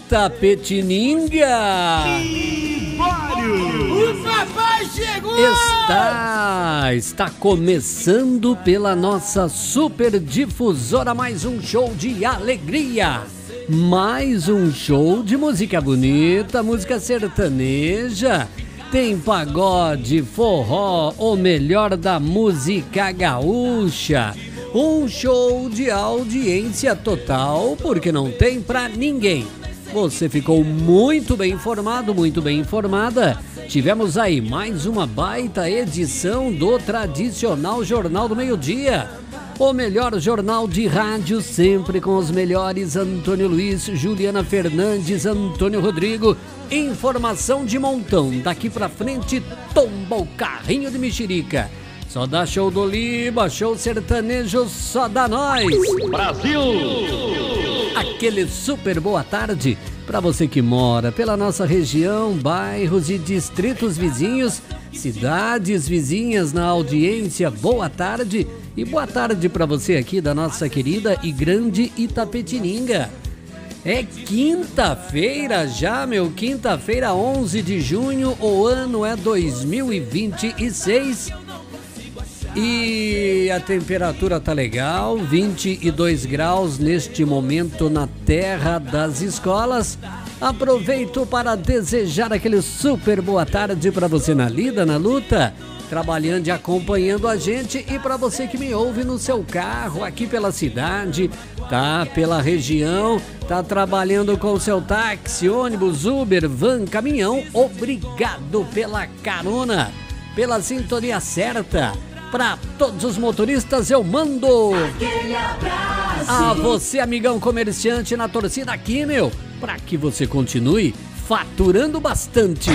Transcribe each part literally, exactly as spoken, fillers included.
Itapetininga. O papai chegou! Está, está começando pela nossa super difusora mais um show de alegria. Mais um show de música bonita, música sertaneja. Tem pagode, forró, o melhor da música gaúcha. Um show de audiência total, porque não tem pra ninguém. Você ficou muito bem informado, muito bem informada. Tivemos aí mais uma baita edição do tradicional Jornal do Meio-Dia. O melhor jornal de rádio, sempre com os melhores. Antônio Luiz, Juliana Fernandes, Antônio Rodrigo. Informação de montão. Daqui pra frente, tomba o carrinho de mexerica. Só dá show do Liba, show sertanejo, só dá nós. Brasil! Aquele super boa tarde para você que mora pela nossa região, bairros e distritos vizinhos, cidades vizinhas na audiência, boa tarde. E boa tarde para você aqui da nossa querida e grande Itapetininga. É quinta-feira já, meu, quinta-feira, onze de junho, o ano é dois mil e vinte e seis. E a temperatura tá legal, vinte e dois graus neste momento na terra das escolas. Aproveito para desejar aquele super boa tarde para você na lida, na luta, trabalhando e acompanhando a gente, e para você que me ouve no seu carro, aqui pela cidade, tá pela região, tá trabalhando com o seu táxi, ônibus, Uber, van, caminhão, obrigado pela carona, pela sintonia certa. Para todos os motoristas eu mando aquele abraço. A você, amigão comerciante na torcida aqui, meu, para que você continue faturando bastante.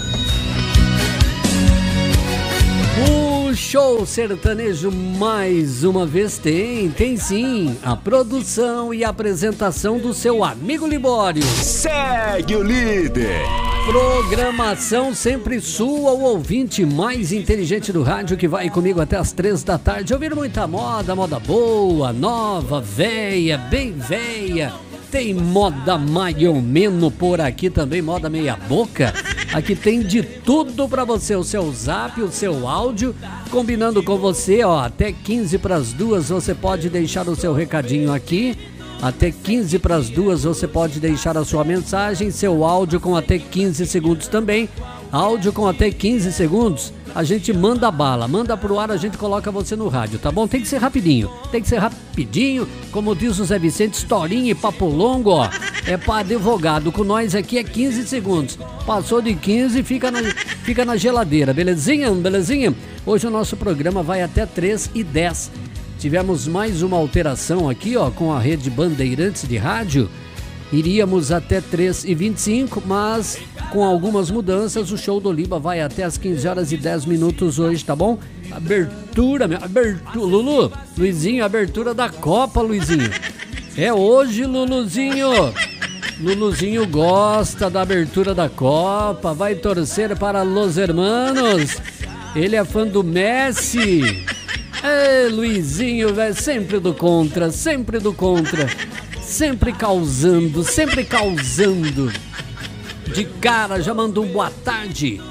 O show sertanejo mais uma vez tem, tem sim, a produção e apresentação do seu amigo Libório. Segue o líder. Programação sempre sua, o ouvinte mais inteligente do rádio que vai comigo até as três da tarde. Ouvir muita moda, moda boa, nova, véia, bem véia. Tem moda mais ou menos por aqui também, moda meia boca. Aqui tem de tudo pra você, o seu zap, o seu áudio, combinando com você, ó, até quinze para as duas você pode deixar o seu recadinho aqui. Até quinze para as duas você pode deixar a sua mensagem, seu áudio com até quinze segundos também. Áudio com até quinze segundos, a gente manda bala, manda pro ar, a gente coloca você no rádio, tá bom? Tem que ser rapidinho, tem que ser rapidinho, como diz o Zé Vicente, historinha e papo longo, ó. É para advogado, com nós aqui é quinze segundos. Passou de quinze, fica na, fica na geladeira, belezinha? Belezinha? Hoje o nosso programa vai até três e dez. Tivemos mais uma alteração aqui, ó, com a rede Bandeirantes de rádio. Iríamos até três e vinte e cinco, mas com algumas mudanças, o show do Liba vai até as quinze horas e dez minutos hoje, tá bom? Abertura, meu, abertura, Lulu, Luizinho, abertura da Copa, Luizinho. É hoje, Luluzinho. Luluzinho gosta da abertura da Copa, vai torcer para Los Hermanos. Ele é fã do Messi. É, Luizinho, velho, sempre do contra, sempre do contra, sempre causando, sempre causando. De cara, já mandou um boa tarde.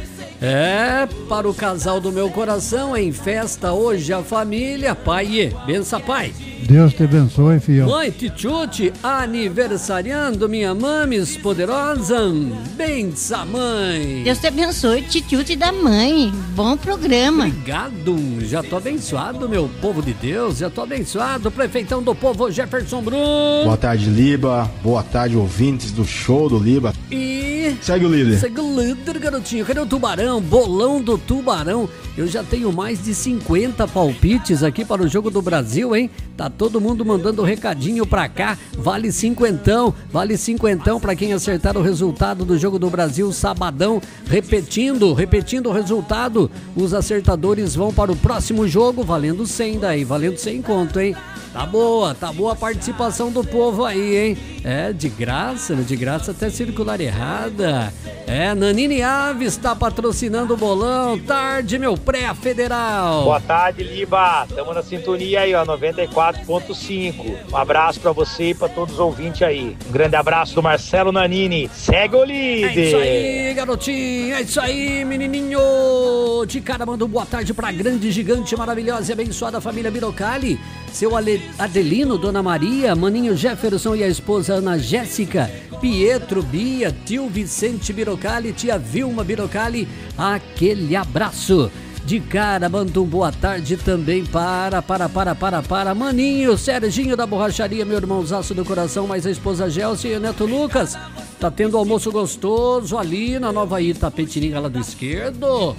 É, para o casal do meu coração, em festa hoje a família. Pai, benção, pai. Deus te abençoe, filho. Mãe Tchutchuti, aniversariando, minha mames poderosa. Benção, mãe. Deus te abençoe, Tchutchuti da mãe. Bom programa. Obrigado, já tô abençoado, meu povo de Deus. Já tô abençoado, prefeitão do povo Jefferson Bruno. Boa tarde, Liba. Boa tarde, ouvintes do show do Liba. E... segue o líder. Segue o líder, garotinho. Cadê o Tubarão? Bolão do Tubarão. Eu já tenho mais de cinquenta palpites aqui para o Jogo do Brasil, hein? Tá todo mundo mandando recadinho pra cá. Vale cinquentão, vale cinquentão pra quem acertar o resultado do Jogo do Brasil sabadão. Repetindo, repetindo o resultado, os acertadores vão para o próximo jogo, valendo cem daí, valendo cem conto, hein? Tá boa, tá boa a participação do povo aí, hein? É, de graça, de graça até circular errada. É, Nanine Aves tá patrocinando o bolão. Tarde, meu pré-federal. Boa tarde, Liba. Tamo na sintonia aí, ó, noventa e quatro ponto cinco. Um abraço pra você e pra todos os ouvintes aí. Um grande abraço do Marcelo Nanini. Segue o líder. É isso aí, garotinho. É isso aí, menininho. De cara, manda um boa tarde pra grande, gigante, maravilhosa e abençoada família Birocali. Seu Ale... Adelino, Dona Maria, maninho Jefferson e a esposa Ana Jéssica, Pietro, Bia, tio Vicente Birocali, tia Vilma Birocali. Aquele abraço. De cara, manda um boa tarde também para, para, para, para, para, maninho, Serginho da Borracharia, meu irmãozaço do coração, mais a esposa Gelsi e o neto Lucas. Tá tendo almoço gostoso ali na Nova Itapetininga, lá do esquerdo.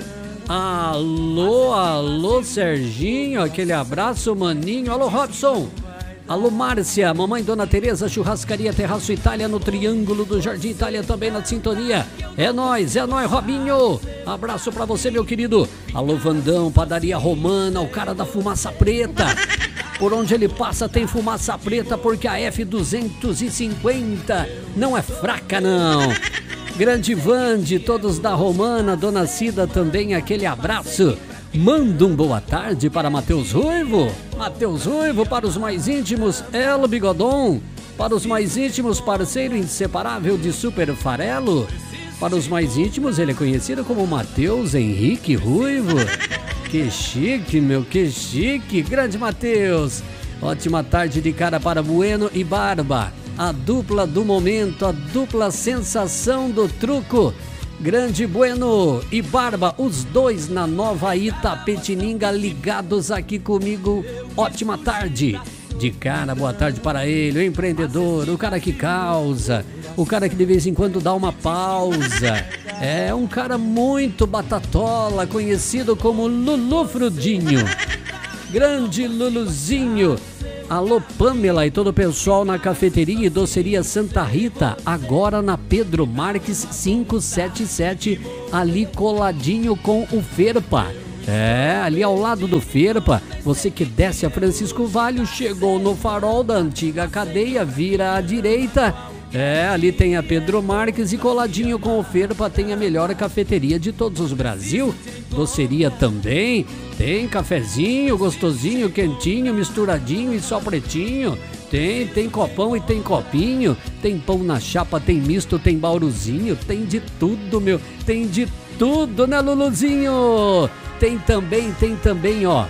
Alô, alô, Serginho, aquele abraço, maninho. Alô, Robson. Alô, Márcia, mamãe Dona Tereza, Churrascaria Terraço Itália, no Triângulo do Jardim Itália, também na sintonia. É nóis, é nóis, Robinho. Abraço pra você, meu querido. Alô, Vandão, Padaria Romana, o cara da fumaça preta. Por onde ele passa tem fumaça preta, porque a F duzentos e cinquenta não é fraca, não. Grande Vande, todos da Romana, Dona Cida também, aquele abraço. Manda um boa tarde para Matheus Ruivo. Matheus Ruivo, para os mais íntimos, Elo Bigodon. Para os mais íntimos, parceiro inseparável de Super Farelo. Para os mais íntimos, ele é conhecido como Matheus Henrique Ruivo. Que chique, meu, que chique. Grande Matheus. Ótima tarde de cara para Bueno e Barba. A dupla do momento, a dupla sensação do truco. Grande Bueno e Barba, os dois na Nova Itapetininga ligados aqui comigo. Ótima tarde. De cara, boa tarde para ele, o empreendedor, o cara que causa, o cara que de vez em quando dá uma pausa. É um cara muito batatola, conhecido como Lulu Frudinho. Grande Luluzinho. Alô, Pamela e todo o pessoal na cafeteria e doceria Santa Rita, agora na Pedro Marques quinhentos e setenta e sete, ali coladinho com o Ferpa. É, ali ao lado do Ferpa, você que desce a Francisco Valho, chegou no farol da antiga cadeia, vira à direita. É, ali tem a Pedro Marques e coladinho com o Ferpa tem a melhor cafeteria de todos os Brasil. Doceria também, tem cafezinho gostosinho, quentinho, misturadinho e só pretinho. Tem, tem copão e tem copinho, tem pão na chapa, tem misto, tem bauruzinho, tem de tudo, meu, tem de tudo, né, Luluzinho? Tem também, tem também, ó,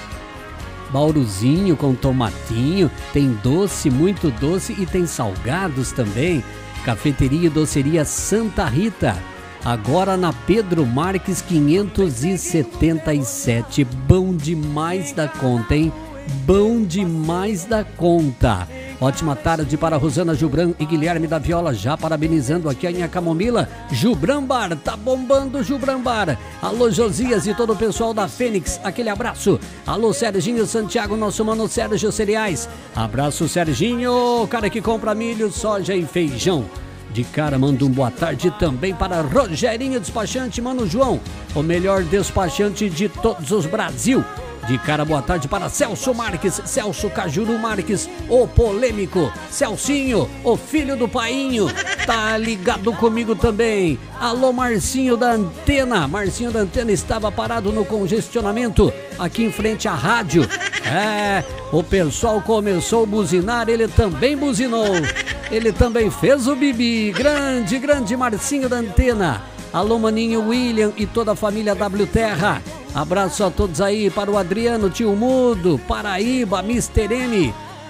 bauruzinho com tomatinho, tem doce, muito doce e tem salgados também. Cafeteria e doceria Santa Rita, agora na Pedro Marques quinhentos e setenta e sete. Bom demais da conta, hein? Bom demais da conta. Ótima tarde para Rosana Jubran e Guilherme da Viola, já parabenizando aqui a minha Camomila. Jubran Bar, tá bombando Jubran Bar. Alô, Josias e todo o pessoal da Fênix, aquele abraço. Alô, Serginho Santiago, nosso mano Sérgio Cereais. Abraço, Serginho, cara que compra milho, soja e feijão. De cara, manda um boa tarde também para Rogerinho Despachante, mano João, o melhor despachante de todos os Brasil. De cara, boa tarde para Celso Marques, Celso Cajuru Marques, o polêmico, Celcinho, o filho do painho, tá ligado comigo também. Alô, Marcinho da Antena, Marcinho da Antena estava parado no congestionamento aqui em frente à rádio. É, o pessoal começou a buzinar, ele também buzinou, ele também fez o bibi. Grande, grande Marcinho da Antena. Alô, maninho William e toda a família W Terra. Abraço a todos aí, para o Adriano, Tio Mudo, Paraíba, mister M.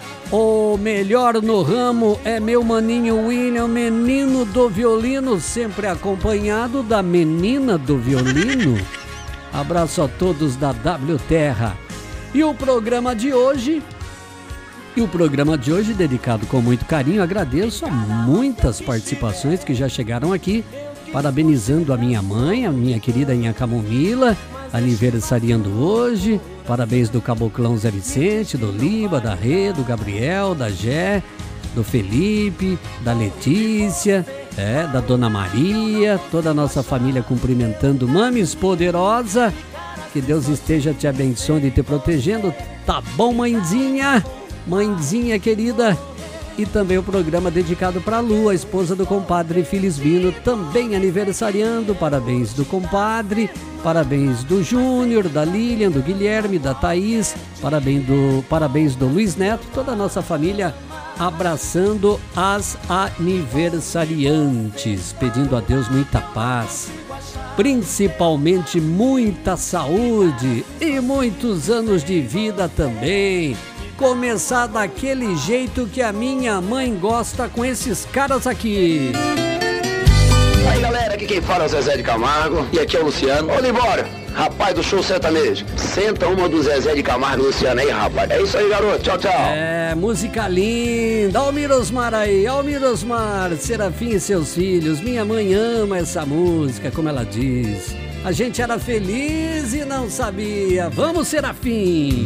O melhor no ramo é meu maninho William, menino do violino, sempre acompanhado da menina do violino. Abraço a todos da W Terra. E o programa de hoje, e o programa de hoje dedicado com muito carinho, agradeço a muitas participações que já chegaram aqui, parabenizando a minha mãe, a minha querida Inha Camomila, aniversariando hoje. Parabéns do Caboclão Zé Vicente, do Liba, da Rê, do Gabriel, da Gé, do Felipe, da Letícia, é, da Dona Maria, toda a nossa família cumprimentando. Mames poderosa, que Deus esteja te abençoando e te protegendo. Tá bom, mãezinha? Mãezinha querida. e também o programa dedicado para a Lu, a esposa do compadre Felisbino, também aniversariando. Parabéns do compadre, parabéns do Júnior, da Lilian, do Guilherme, da Thaís, parabéns do, parabéns do Luiz Neto, toda a nossa família abraçando as aniversariantes, pedindo a Deus muita paz, principalmente muita saúde e muitos anos de vida também. Começar daquele jeito que a minha mãe gosta, com esses caras aqui. Aí galera, aqui quem fala é o Zezé de Camargo e aqui é o Luciano. Ô Libório, rapaz do show sertanejo, senta uma do Zezé de Camargo e Luciano aí, rapaz. É isso aí, garoto, tchau, tchau. É, música linda. Almir Osmar aí, Almir Osmar, Serafim e seus filhos. Minha mãe ama essa música, como ela diz. A gente era feliz e não sabia. Vamos, Serafim!